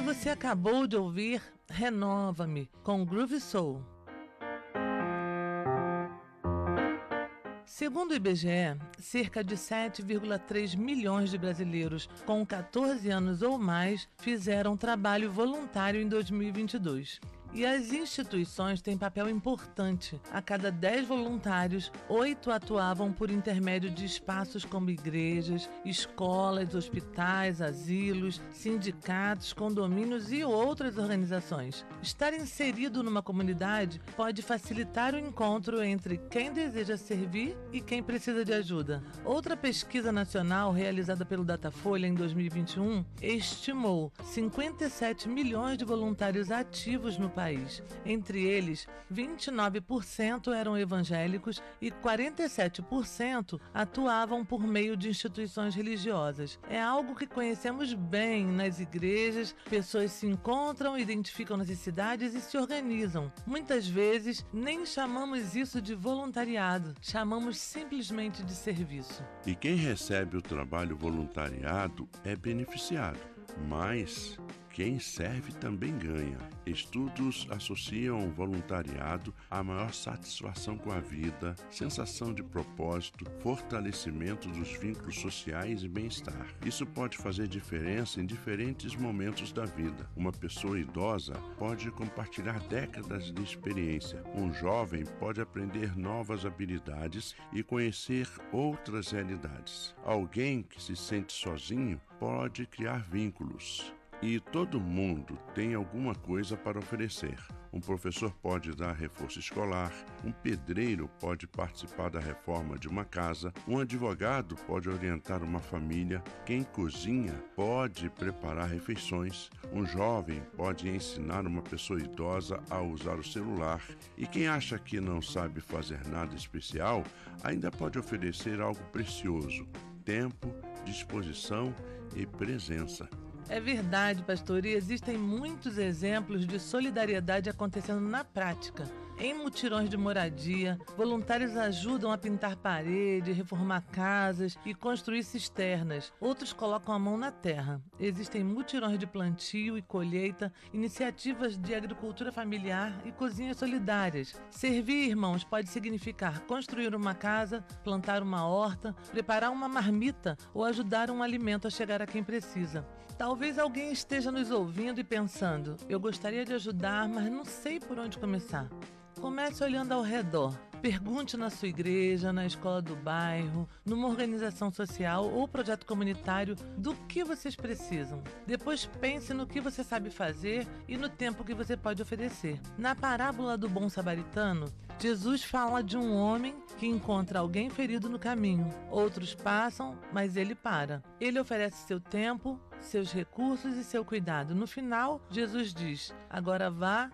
Você acabou de ouvir Renova-me, com Groove Soul. Segundo o IBGE, cerca de 7,3 milhões de brasileiros com 14 anos ou mais fizeram trabalho voluntário em 2022. E as instituições têm papel importante. A cada 10 voluntários, 8 atuavam por intermédio de espaços como igrejas, escolas, hospitais, asilos, sindicatos, condomínios e outras organizações. Estar inserido numa comunidade pode facilitar o encontro entre quem deseja servir e quem precisa de ajuda. Outra pesquisa nacional realizada pelo Datafolha em 2021 estimou 57 milhões de voluntários ativos no país. Entre eles, 29% eram evangélicos e 47% atuavam por meio de instituições religiosas. É algo que conhecemos bem nas igrejas, pessoas se encontram, identificam necessidades e se organizam. Muitas vezes, nem chamamos isso de voluntariado, chamamos simplesmente de serviço. E quem recebe o trabalho voluntariado é beneficiado, mas quem serve também ganha. Estudos associam o voluntariado à maior satisfação com a vida, sensação de propósito, fortalecimento dos vínculos sociais e bem-estar. Isso pode fazer diferença em diferentes momentos da vida. Uma pessoa idosa pode compartilhar décadas de experiência. Um jovem pode aprender novas habilidades e conhecer outras realidades. Alguém que se sente sozinho pode criar vínculos. E todo mundo tem alguma coisa para oferecer. Um professor pode dar reforço escolar, um pedreiro pode participar da reforma de uma casa, um advogado pode orientar uma família, quem cozinha pode preparar refeições, um jovem pode ensinar uma pessoa idosa a usar o celular e quem acha que não sabe fazer nada especial ainda pode oferecer algo precioso: tempo, disposição e presença. É verdade, pastor, e existem muitos exemplos de solidariedade acontecendo na prática. Em mutirões de moradia, voluntários ajudam a pintar parede, reformar casas e construir cisternas. Outros colocam a mão na terra. Existem mutirões de plantio e colheita, iniciativas de agricultura familiar e cozinhas solidárias. Servir, irmãos, pode significar construir uma casa, plantar uma horta, preparar uma marmita ou ajudar um alimento a chegar a quem precisa. Talvez alguém esteja nos ouvindo e pensando: eu gostaria de ajudar, mas não sei por onde começar. Comece olhando ao redor. Pergunte na sua igreja, na escola do bairro, numa organização social ou projeto comunitário do que vocês precisam. Depois pense no que você sabe fazer e no tempo que você pode oferecer. Na parábola do bom samaritano, Jesus fala de um homem que encontra alguém ferido no caminho. Outros passam, mas ele para. Ele oferece seu tempo, seus recursos e seu cuidado. No final, Jesus diz: agora vá